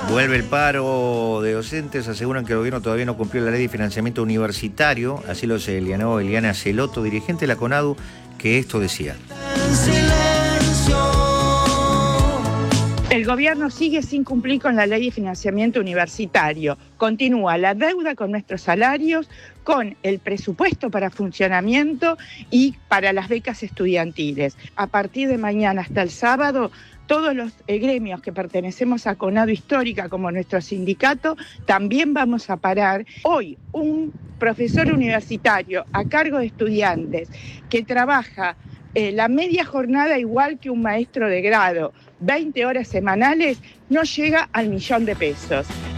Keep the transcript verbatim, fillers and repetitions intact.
Vuelve el paro de docentes, aseguran que el gobierno todavía no cumplió la ley de financiamiento universitario, así lo señaló Eliana Celoto, dirigente de la CONADU, que esto decía. El gobierno sigue sin cumplir con la ley de financiamiento universitario. Continúa la deuda con nuestros salarios, con el presupuesto para funcionamiento y para las becas estudiantiles. A partir de mañana hasta el sábado, todos los gremios que pertenecemos a CONADU Histórica, como nuestro sindicato, también vamos a parar. Hoy, un profesor universitario a cargo de estudiantes que trabaja eh, la media jornada igual que un maestro de grado, veinte horas semanales, no llega al millón de pesos.